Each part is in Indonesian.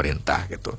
pemerintah gitu.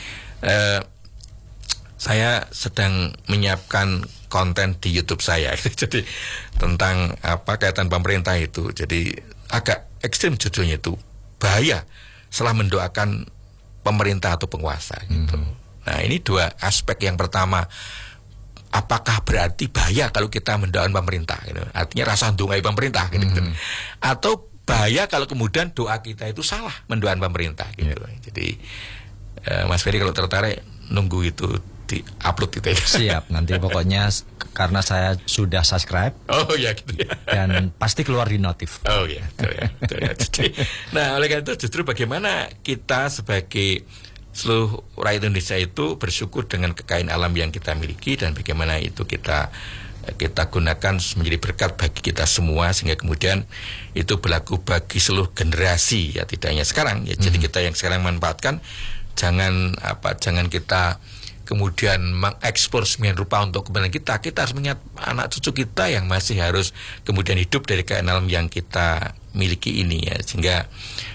Saya sedang menyiapkan konten di YouTube saya, jadi tentang kaitan pemerintah itu. Jadi agak ekstrim judulnya itu, bahaya setelah mendoakan pemerintah atau penguasa gitu. Nah, ini dua aspek. Yang pertama, apakah berarti bahaya kalau kita mendoakan pemerintah gitu? Artinya rasa dungai pemerintah gitu. Atau bahaya kalau kemudian doa kita itu salah mendoakan pemerintah gitu. Jadi Mas Ferry kalau tertarik nunggu itu di upload gitu ya. Siap, nanti pokoknya karena saya sudah subscribe. Oh ya gitu ya. Dan pasti keluar di notif. Oh ya, betul ya, betul ya. Jadi, nah oleh karena itu justru bagaimana kita sebagai seluruh rakyat Indonesia itu bersyukur dengan kekayaan alam yang kita miliki, dan bagaimana itu kita gunakan menjadi berkat bagi kita semua, sehingga kemudian itu berlaku bagi seluruh generasi ya, tidak hanya sekarang ya. Jadi kita yang sekarang manfaatkan, jangan kita kemudian mengekspor sembilan rupa untuk kebenaran kita harus mengingat anak cucu kita yang masih harus kemudian hidup dari kekayaan alam yang kita miliki ini ya. Sehingga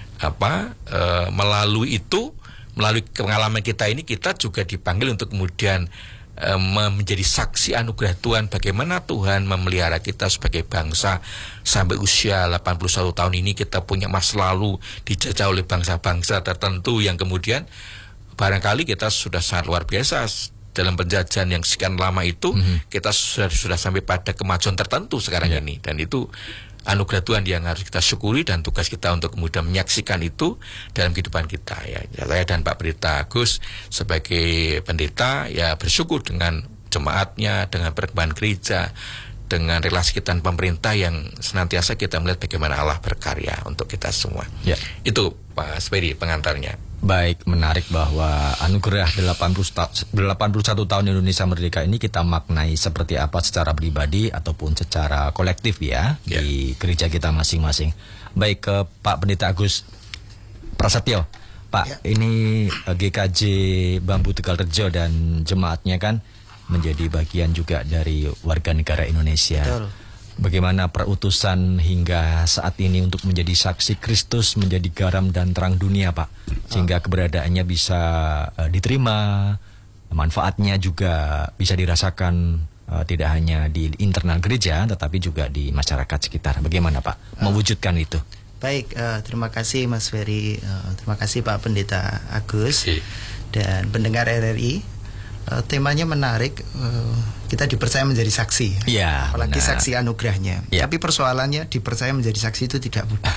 melalui pengalaman kita ini, kita juga dipanggil untuk kemudian menjadi saksi anugerah Tuhan, bagaimana Tuhan memelihara kita sebagai bangsa sampai usia 81 tahun ini. Kita punya masa lalu dijajah oleh bangsa-bangsa tertentu yang kemudian barangkali kita sudah sangat luar biasa dalam penjajahan yang sekian lama itu. Kita sudah sampai pada kemajuan tertentu sekarang ini, dan itu anugerah Tuhan yang harus kita syukuri, dan tugas kita untuk kemudian menyaksikan itu dalam kehidupan kita ya. Saya dan Pak Pendeta Agus sebagai pendeta ya bersyukur dengan jemaatnya, dengan perkembangan gereja, dengan relasi kita dengan pemerintah yang senantiasa kita melihat bagaimana Allah berkarya untuk kita semua. Ya. Itu Pak Ferry pengantarnya. Baik, menarik bahwa anugerah 81 tahun Indonesia Merdeka ini kita maknai seperti apa secara pribadi ataupun secara kolektif ya, di gereja kita masing-masing. Baik, ke Pak Pendeta Agus Prasetyo. Pak, ini GKJ Bambu Tegalrejo dan jemaatnya kan menjadi bagian juga dari warga negara Indonesia. Betul. Bagaimana perutusan hingga saat ini untuk menjadi saksi Kristus, menjadi garam dan terang dunia, Pak, sehingga keberadaannya bisa diterima, manfaatnya juga bisa dirasakan tidak hanya di internal gereja tetapi juga di masyarakat sekitar. Bagaimana Pak mewujudkan itu? Baik, terima kasih Mas Ferry, terima kasih Pak Pendeta Agus dan pendengar RRI. Temanya menarik, kita dipercaya menjadi saksi ya, apalagi benar. Saksi anugerahnya ya. Tapi persoalannya dipercaya menjadi saksi itu tidak mudah.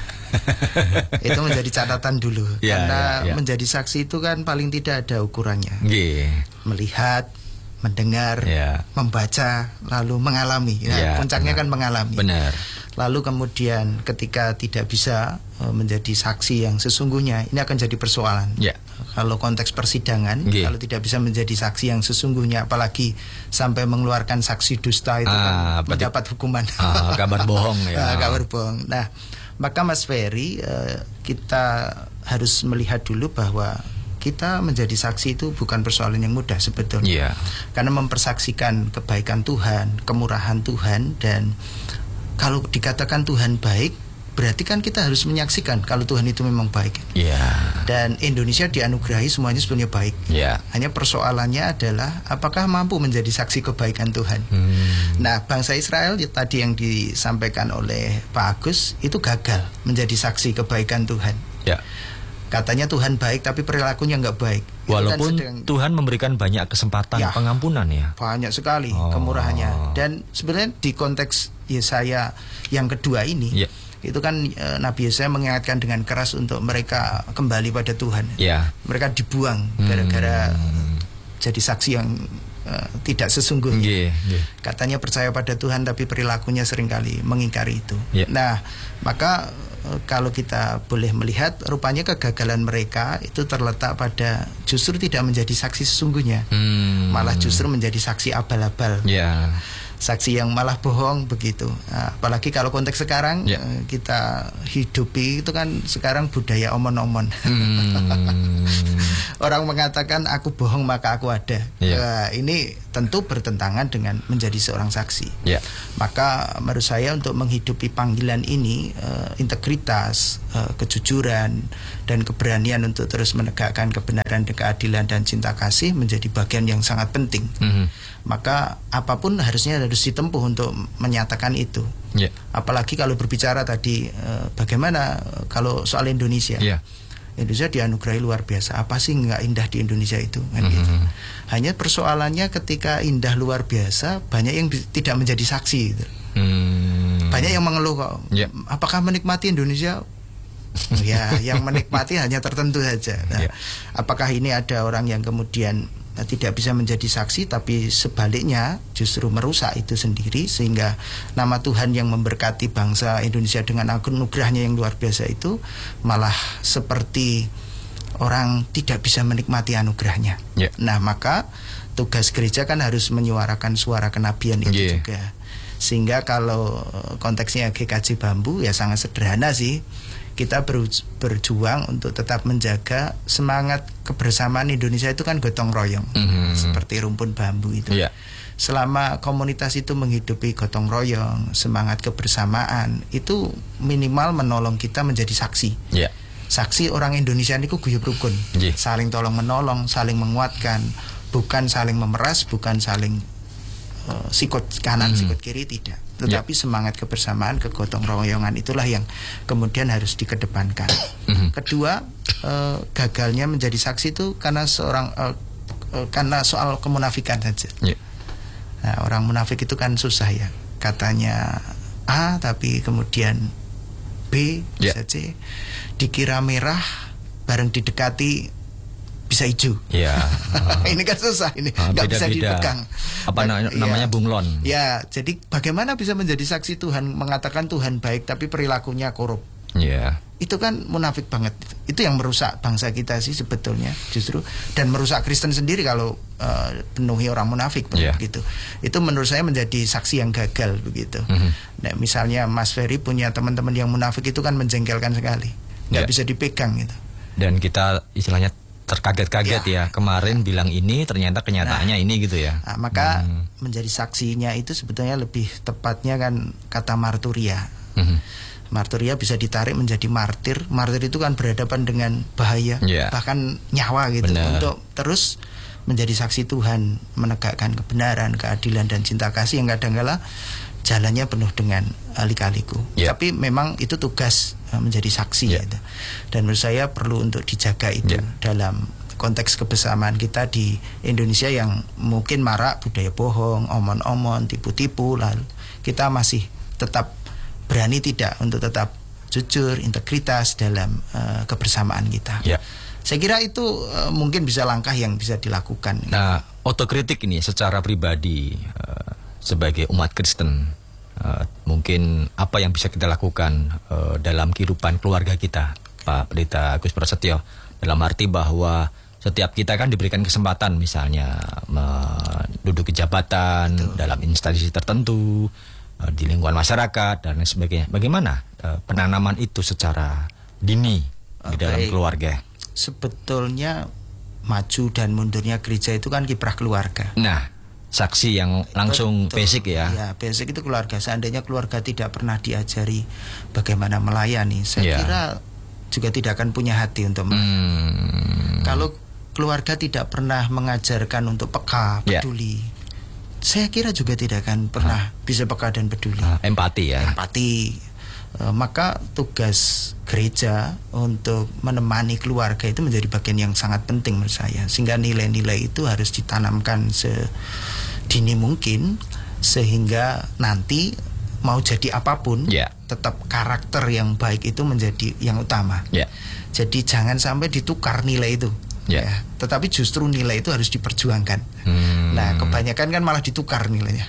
Itu menjadi catatan dulu ya, karena menjadi saksi itu kan paling tidak ada ukurannya. Melihat, mendengar, membaca, lalu mengalami puncaknya kan mengalami. Benar. Lalu kemudian ketika tidak bisa menjadi saksi yang sesungguhnya, ini akan jadi persoalan. Kalau konteks persidangan, kalau tidak bisa menjadi saksi yang sesungguhnya, apalagi sampai mengeluarkan saksi dusta, itu kan mendapat hukuman. Kabar bohong ya. Kabar bohong. Nah, maka Mas Ferry, kita harus melihat dulu bahwa kita menjadi saksi itu bukan persoalan yang mudah sebetulnya. Karena mempersaksikan kebaikan Tuhan, kemurahan Tuhan, dan kalau dikatakan Tuhan baik, berarti kan kita harus menyaksikan kalau Tuhan itu memang baik. Dan Indonesia dianugerahi semuanya sebenarnya baik. Hanya persoalannya adalah apakah mampu menjadi saksi kebaikan Tuhan. Nah, bangsa Israel tadi yang disampaikan oleh Pak Agus itu gagal menjadi saksi kebaikan Tuhan. Katanya Tuhan baik tapi perilakunya nggak baik. Walaupun kan Tuhan memberikan banyak kesempatan pengampunan ya. Banyak sekali kemurahannya. Dan sebenarnya di konteks Yesaya yang kedua ini, itu kan Nabi Yesaya mengingatkan dengan keras untuk mereka kembali pada Tuhan. Mereka dibuang gara-gara jadi saksi yang tidak sesungguhnya. Katanya percaya pada Tuhan tapi perilakunya seringkali mengingkari itu. Nah, maka kalau kita boleh melihat, rupanya kegagalan mereka itu terletak pada justru tidak menjadi saksi sesungguhnya, malah justru menjadi saksi abal-abal, saksi yang malah bohong begitu. Apalagi kalau konteks sekarang kita hidupi itu kan sekarang budaya omon-omon. orang mengatakan aku bohong maka aku ada. Ini tentu bertentangan dengan menjadi seorang saksi. Maka menurut saya untuk menghidupi panggilan ini, integritas, kejujuran dan keberanian untuk terus menegakkan kebenaran, keadilan dan cinta kasih menjadi bagian yang sangat penting. Maka apapun harus ditempuh untuk menyatakan itu. Apalagi kalau berbicara tadi bagaimana kalau soal Indonesia. Indonesia dianugerahi luar biasa. Apa sih nggak indah di Indonesia itu? Kan gitu. Hanya persoalannya ketika indah luar biasa, banyak yang tidak menjadi saksi. Gitu. Banyak yang mengeluh kok. Apakah menikmati Indonesia? Ya, yang menikmati hanya tertentu saja. Nah, apakah ini ada orang yang kemudian tidak bisa menjadi saksi, tapi sebaliknya justru merusak itu sendiri, sehingga nama Tuhan yang memberkati bangsa Indonesia dengan anugerahnya yang luar biasa itu malah seperti orang tidak bisa menikmati anugerahnya. Nah, maka tugas gereja kan harus menyuarakan suara kenabian itu juga. Sehingga kalau konteksnya GKJ Bambu ya sangat sederhana sih. Kita berjuang untuk tetap menjaga semangat kebersamaan Indonesia itu kan gotong royong, seperti rumpun bambu itu. Selama komunitas itu menghidupi gotong royong, semangat kebersamaan, itu minimal menolong kita menjadi saksi. Saksi orang Indonesia ini guyub rukun, saling tolong menolong, saling menguatkan, bukan saling memeras, bukan saling sikut kanan, sikut kiri, tidak. Tetapi semangat kebersamaan, kegotong royongan itulah yang kemudian harus dikedepankan. Kedua, gagalnya menjadi saksi itu karena karena soal kemunafikan saja. Nah, orang munafik itu kan susah ya. Katanya A tapi kemudian B bisa C, dikira merah, bareng didekati bisa hijau. Ini kan susah, ini nggak bisa dipegang. Apa namanya bunglon? Ya, jadi bagaimana bisa menjadi saksi Tuhan, mengatakan Tuhan baik tapi perilakunya korup? Itu kan munafik banget. Itu yang merusak bangsa kita sih sebetulnya justru, dan merusak Kristen sendiri kalau penuhi orang munafik begitu. Itu menurut saya menjadi saksi yang gagal begitu. Nah, misalnya Mas Ferry punya teman-teman yang munafik itu kan menjengkelkan sekali, nggak bisa dipegang gitu. Dan kita istilahnya terkaget-kaget ya. Kemarin bilang ini, ternyata kenyataannya ini gitu ya. Nah, maka menjadi saksinya itu sebetulnya lebih tepatnya kan kata marturia. Marturia bisa ditarik menjadi martir. Martir itu kan berhadapan dengan bahaya, bahkan nyawa gitu. Untuk terus menjadi saksi Tuhan, menegakkan kebenaran, keadilan dan cinta kasih yang kadang-kala jalannya penuh dengan lika-liku. Tapi memang itu tugas menjadi saksi gitu. Dan menurut saya perlu untuk dijaga itu dalam konteks kebersamaan kita di Indonesia yang mungkin marak budaya bohong, omon-omon, tipu-tipu. Lalu kita masih tetap berani tidak untuk tetap jujur, integritas dalam kebersamaan kita. Saya kira itu mungkin bisa langkah yang bisa dilakukan. Nah, otokritik ini secara pribadi sebagai umat Kristen, mungkin apa yang bisa kita lakukan dalam kehidupan keluarga kita, Pak Pendeta Agus Prasetyo, dalam arti bahwa setiap kita kan diberikan kesempatan misalnya menduduki jabatan dalam instansi tertentu, di lingkungan masyarakat dan lain sebagainya. Bagaimana penanaman itu secara dini di dalam keluarga? Sebetulnya maju dan mundurnya gereja itu kan kiprah keluarga. Nah, saksi yang langsung basic ya. Ya, basic itu keluarga. Seandainya keluarga tidak pernah diajari bagaimana melayani, saya kira juga tidak akan punya hati untuk melayani. Kalau keluarga tidak pernah mengajarkan untuk peka, peduli, saya kira juga tidak akan pernah bisa peka dan peduli. Empati ya. Empati. Maka tugas gereja untuk menemani keluarga itu menjadi bagian yang sangat penting menurut saya. Sehingga nilai-nilai itu harus ditanamkan sedini mungkin, sehingga nanti mau jadi apapun tetap karakter yang baik itu menjadi yang utama. Jadi jangan sampai ditukar nilai itu. Tetapi justru nilai itu harus diperjuangkan. Nah, kebanyakan kan malah ditukar nilainya.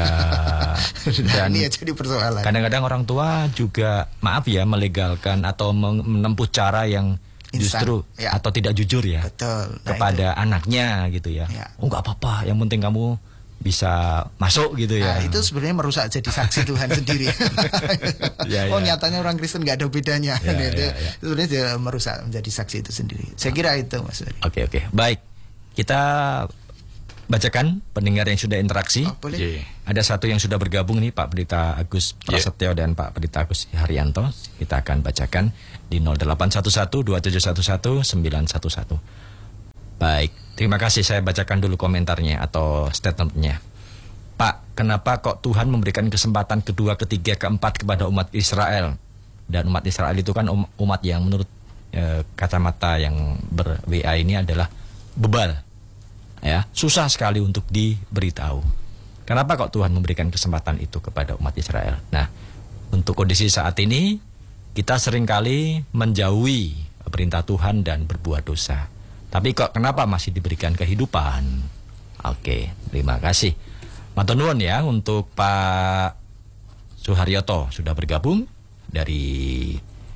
Dan ini jadi persoalan. Kadang-kadang orang tua juga melegalkan atau menempuh cara yang justru atau tidak jujur ya. Betul. Kepada anaknya gitu ya. Oh, nggak apa-apa, yang penting kamu bisa masuk gitu ya. Nah, itu sebenarnya merusak jadi saksi Tuhan sendiri. Nyatanya orang Kristen nggak ada bedanya. Sebenarnya dia merusak menjadi saksi itu sendiri. Saya kira itu, Mas Ferry. Oke. Baik, kita bacakan pendengar yang sudah interaksi. Boleh. Ada satu yang sudah bergabung nih, Pak Pendeta Agus Prasetyo dan Pak Pendeta Agus Haryanto. Kita akan bacakan di 0811-2711-911. Baik, terima kasih. Saya bacakan dulu komentarnya atau statementnya. Pak, kenapa kok Tuhan memberikan kesempatan kedua, ketiga, keempat kepada umat Israel? Dan umat Israel itu kan umat yang menurut kacamata yang ber-WA ini adalah bebal. Ya, susah sekali untuk diberitahu. Kenapa kok Tuhan memberikan kesempatan itu kepada umat Israel? Nah, untuk kondisi saat ini, kita seringkali menjauhi perintah Tuhan dan berbuat dosa. Tapi kok kenapa masih diberikan kehidupan? Oke, terima kasih. Matur nuwun ya untuk Pak Suharyoto sudah bergabung dari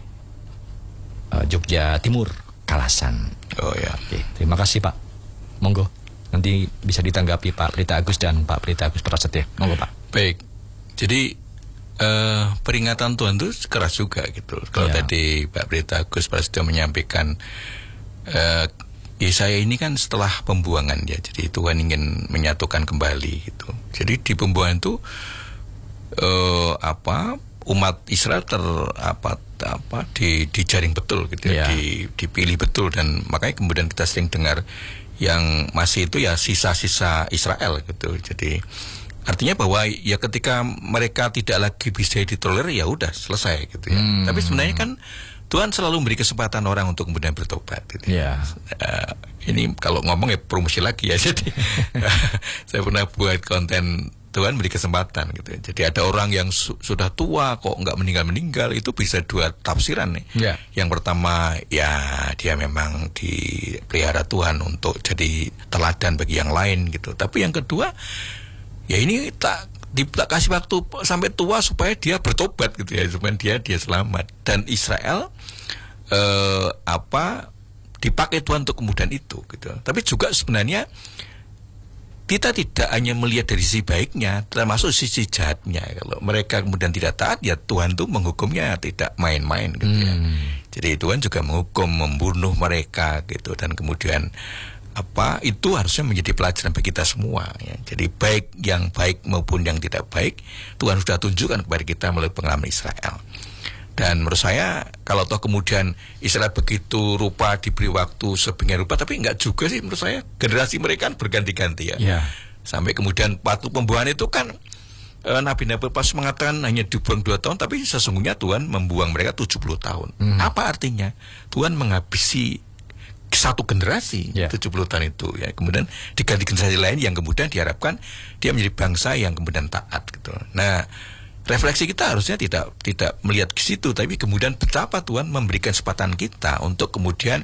Jogja Timur, Kalasan. Oke, terima kasih Pak. Monggo, nanti bisa ditanggapi Pak Pendeta Agus dan Pak Pendeta Agus Prasetyo. Monggo Pak. Baik, jadi peringatan Tuhan itu keras juga gitu. Kalau tadi Pak Pendeta Agus Prasetyo menyampaikan Yesaya ini kan setelah pembuangan ya, jadi Tuhan ingin menyatukan kembali gitu. Jadi di pembuangan itu umat Israel dijaring betul gitu ya, dipilih betul, dan makanya kemudian kita sering dengar yang masih itu ya sisa-sisa Israel gitu. Jadi artinya bahwa ya ketika mereka tidak lagi bisa ditolerir ya udah selesai gitu ya. Tapi sebenarnya kan Tuhan selalu memberi kesempatan orang untuk kemudian bertobat gitu. Ini kalau ngomong ya promosi lagi ya. Jadi saya pernah buat konten Tuhan beri kesempatan gitu. Jadi ada orang yang sudah tua kok nggak meninggal, itu bisa dua tafsiran nih. Yang pertama ya dia memang dipelihara Tuhan untuk jadi teladan bagi yang lain gitu. Tapi yang kedua ya ini tak kasih waktu sampai tua supaya dia bertobat gitu ya, supaya dia selamat. Dan Israel dipakai Tuhan untuk kemudian itu gitu. Tapi juga sebenarnya kita tidak hanya melihat dari sisi baiknya, termasuk sisi jahatnya. Kalau mereka kemudian tidak taat, ya Tuhan itu menghukumnya tidak main-main gitu ya. Jadi Tuhan juga menghukum, membunuh mereka gitu, dan kemudian itu harusnya menjadi pelajaran bagi kita semua ya. Jadi baik yang baik maupun yang tidak baik, Tuhan sudah tunjukkan kepada kita melalui pengalaman Israel. Dan menurut saya kalau toh kemudian Israel begitu rupa diberi waktu sebegini rupa, tapi enggak juga sih menurut saya. Generasi mereka kan berganti-ganti ya. Sampai kemudian waktu pembuangan itu kan Nabi-Nabi pas mengatakan hanya dibuang 2 tahun, tapi sesungguhnya Tuhan membuang mereka 70 tahun. Apa artinya? Tuhan menghabisi satu generasi 70 tahun itu ya, kemudian diganti generasi lain yang kemudian diharapkan dia menjadi bangsa yang kemudian taat gitu. Nah, refleksi kita harusnya tidak melihat ke situ, tapi kemudian betapa Tuhan memberikan kesempatan kita untuk kemudian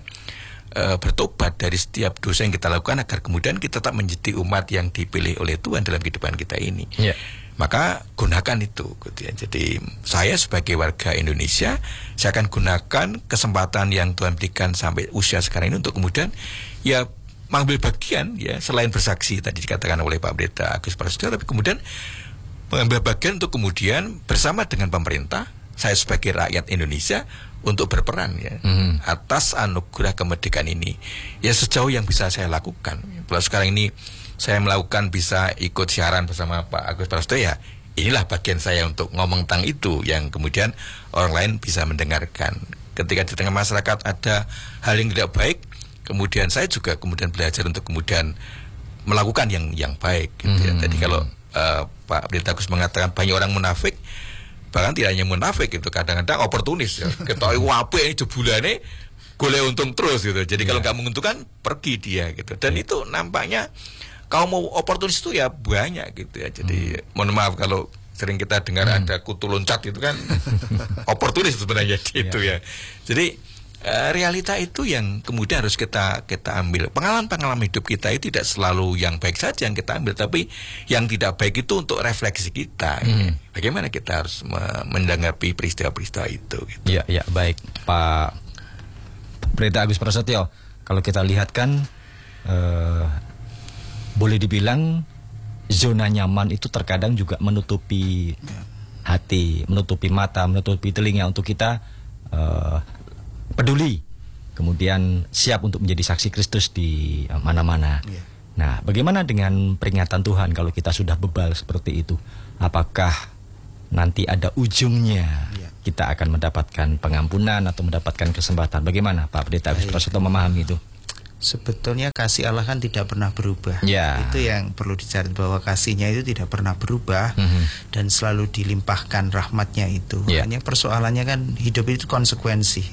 bertobat dari setiap dosa yang kita lakukan, agar kemudian kita tetap menjadi umat yang dipilih oleh Tuhan dalam kehidupan kita ini. Maka gunakan itu gitu ya. Jadi saya sebagai warga Indonesia, saya akan gunakan kesempatan yang Tuhan berikan sampai usia sekarang ini untuk kemudian ya mengambil bagian ya, selain bersaksi tadi dikatakan oleh Pak Pendeta Agus Prasetyo, tapi kemudian mengambil bagian untuk kemudian bersama dengan pemerintah, saya sebagai rakyat Indonesia untuk berperan ya atas anugerah kemerdekaan ini ya, sejauh yang bisa saya lakukan. Kalau sekarang ini saya melakukan bisa ikut siaran bersama Pak Agus Prasetyo ya, inilah bagian saya untuk ngomong tentang itu yang kemudian orang lain bisa mendengarkan. Ketika di tengah masyarakat ada hal yang tidak baik, kemudian saya juga kemudian belajar untuk kemudian melakukan yang baik gitu ya. Tadi kalau Pak Pendeta Agus mengatakan banyak orang munafik, bahkan tidak hanya munafik itu, kadang-kadang oportunis ya. Ketahui wape ini jebulane golek untung terus gitu. Jadi kalau nggak menguntungkan pergi dia gitu. Dan itu nampaknya kaum mau oportunis itu ya banyak gitu ya. Jadi mohon maaf kalau sering kita dengar ada kutu loncat itu kan oportunis sebenarnya gitu ya. Jadi realita itu yang kemudian harus kita ambil. Pengalaman hidup kita itu tidak selalu yang baik saja yang kita ambil, tapi yang tidak baik itu untuk refleksi kita. Bagaimana kita harus menanggapi peristiwa-peristiwa itu gitu. Ya baik Pak Pendeta Agus Prasetyo, kalau kita lihat kan boleh dibilang zona nyaman itu terkadang juga menutupi hati, menutupi mata, menutupi telinga untuk kita peduli, kemudian siap untuk menjadi saksi Kristus di mana-mana. Nah, bagaimana dengan peringatan Tuhan kalau kita sudah bebal seperti itu? Apakah nanti ada ujungnya kita akan mendapatkan pengampunan atau mendapatkan kesempatan? Bagaimana Pak Pendeta Agus Prasetyo memahami itu? Sebetulnya kasih Allah kan tidak pernah berubah. Itu yang perlu dicatat, bahwa kasihnya itu tidak pernah berubah dan selalu dilimpahkan rahmatnya itu. Hanya persoalannya kan hidup itu konsekuensi,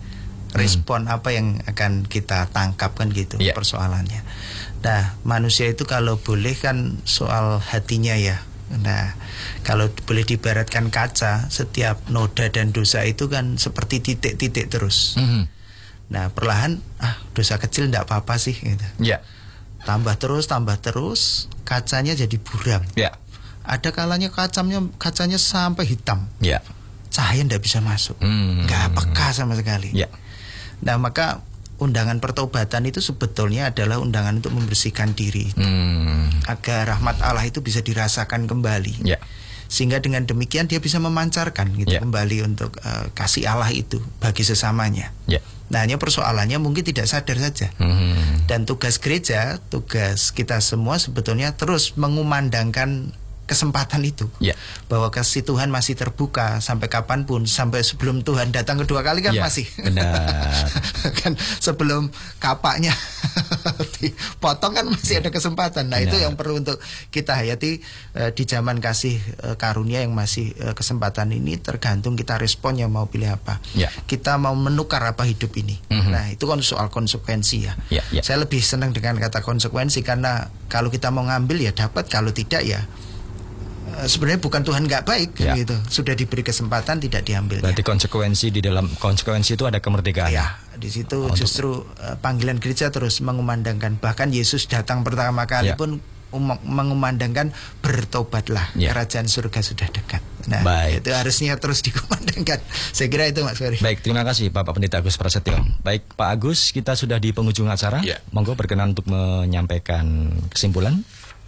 respon apa yang akan kita tangkap kan gitu persoalannya. Nah, manusia itu kalau boleh kan soal hatinya ya. Nah, kalau boleh diibaratkan kaca, setiap noda dan dosa itu kan seperti titik-titik terus. Nah, perlahan dosa kecil enggak apa-apa sih gitu. Tambah terus, kacanya jadi buram. Ada kalanya kacanya sampai hitam. Cahaya enggak bisa masuk. Enggak peka sama sekali. Nah, maka undangan pertobatan itu sebetulnya adalah undangan untuk membersihkan diri, agar rahmat Allah itu bisa dirasakan kembali. Sehingga dengan demikian dia bisa memancarkan gitu kembali untuk kasih Allah itu bagi sesamanya. Nah, hanya persoalannya mungkin tidak sadar saja. Dan tugas gereja, tugas kita semua sebetulnya terus mengumandangkan kesempatan itu, bahwa kasih Tuhan masih terbuka sampai kapanpun, sampai sebelum Tuhan datang kedua kali kan masih. Benar. Kan sebelum kapaknya dipotong kan masih ada kesempatan. Nah, itu yang perlu untuk kita hayati di zaman kasih karunia yang masih kesempatan ini, tergantung kita responnya mau pilih apa. Kita mau menukar apa hidup ini. Nah, itu kan soal konsekuensi ya. Saya lebih senang dengan kata konsekuensi, karena kalau kita mau ngambil ya dapat, kalau tidak ya sebenarnya bukan Tuhan nggak baik gitu. Sudah diberi kesempatan tidak diambil. Berarti konsekuensi, di dalam konsekuensi itu ada kemerdekaan. Di situ justru panggilan gereja terus mengumandangkan, bahkan Yesus datang pertama kali pun mengumandangkan bertobatlah, kerajaan surga sudah dekat. Nah, itu harusnya terus dikumandangkan. Saya kira itu Mas Ferry. Baik, terima kasih Bapak Pendeta Agus Prasetyo. Baik Pak Agus, kita sudah di penghujung acara. Monggo berkenan untuk menyampaikan kesimpulan.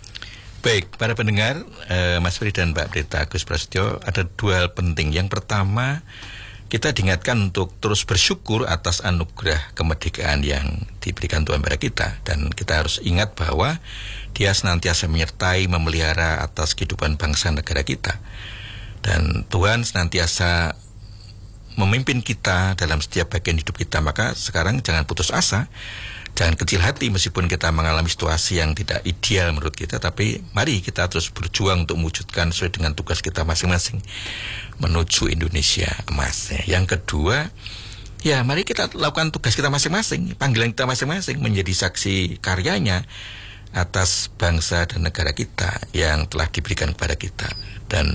Baik, para pendengar, Mas Ferry dan Pak Pendeta Agus Prasetyo, ada dua hal penting. Yang pertama, kita diingatkan untuk terus bersyukur atas anugerah kemerdekaan yang diberikan Tuhan pada kita. Dan kita harus ingat bahwa Dia senantiasa menyertai, memelihara atas kehidupan bangsa negara kita. Dan Tuhan senantiasa memimpin kita dalam setiap bagian hidup kita. Maka sekarang jangan putus asa, jangan kecil hati meskipun kita mengalami situasi yang tidak ideal menurut kita, tapi mari kita terus berjuang untuk mewujudkan sesuai dengan tugas kita masing-masing menuju Indonesia emas. Yang kedua, mari kita lakukan tugas kita masing-masing, panggilan kita masing-masing, menjadi saksi karyanya atas bangsa dan negara kita yang telah diberikan kepada kita. Dan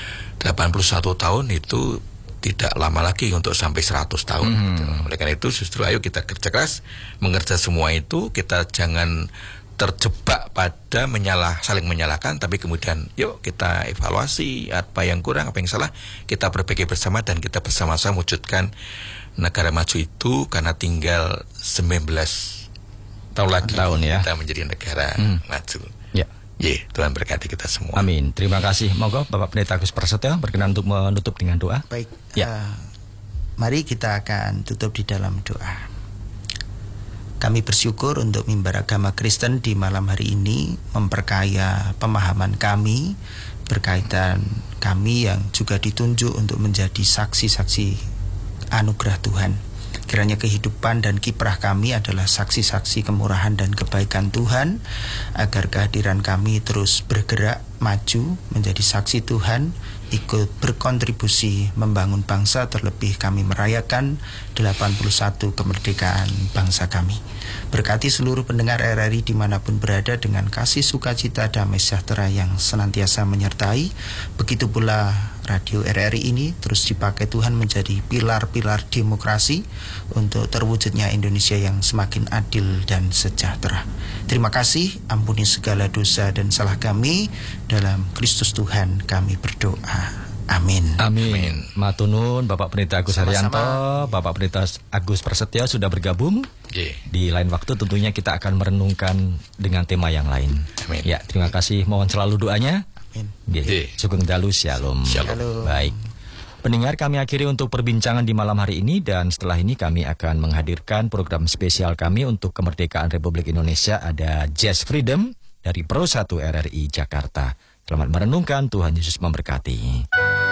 81 tahun itu tidak lama lagi untuk sampai 100 tahun. Oleh karena itu justru ayo kita kerja keras mengerja semua itu. Kita jangan terjebak pada saling menyalahkan, tapi kemudian yuk kita evaluasi apa yang kurang, apa yang salah, kita perbaiki bersama dan kita bersama-sama wujudkan negara maju itu, karena tinggal 19 tahun lagi kita menjadi negara maju. Tuhan berkati kita semua. Amin. Terima kasih. Monggo Bapak Pendeta Agus Prasetyo berkenan untuk menutup dengan doa. Baik. Mari kita akan tutup di dalam doa. Kami bersyukur untuk mimbar agama Kristen di malam hari ini memperkaya pemahaman kami berkaitan kami yang juga ditunjuk untuk menjadi saksi-saksi anugerah Tuhan. Kiranya kehidupan dan kiprah kami adalah saksi-saksi kemurahan dan kebaikan Tuhan, agar kehadiran kami terus bergerak maju menjadi saksi Tuhan, ikut berkontribusi membangun bangsa, terlebih kami merayakan 81 kemerdekaan bangsa kami. Berkati seluruh pendengar RRI dimanapun berada dengan kasih sukacita damai sejahtera yang senantiasa menyertai. Begitu pula radio RRI ini terus dipakai Tuhan menjadi pilar-pilar demokrasi untuk terwujudnya Indonesia yang semakin adil dan sejahtera. Terima kasih, ampuni segala dosa dan salah kami, dalam Kristus Tuhan kami berdoa. Amin. Amin. Matunun Bapak Pendeta Agus Haryanto, Bapak Pendeta Agus Prasetyo sudah bergabung. Di lain waktu tentunya kita akan merenungkan dengan tema yang lain. Amin. Ya, terima kasih. Mohon selalu doanya. Amin. Sugeng dalu, shalom. Shalom. Baik. Pendengar, kami akhiri untuk perbincangan di malam hari ini, dan setelah ini kami akan menghadirkan program spesial kami untuk kemerdekaan Republik Indonesia. Ada Jazz Freedom dari Pro 1 RRI Jakarta. Selamat merenungkan, Tuhan Yesus memberkati.